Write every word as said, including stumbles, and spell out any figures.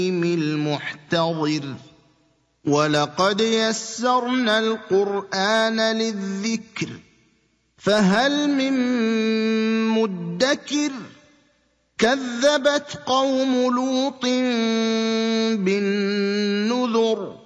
المحتضر ولقد يسرنا القرآن للذكر فهل من مدكر كذبت قوم لوط بالنذر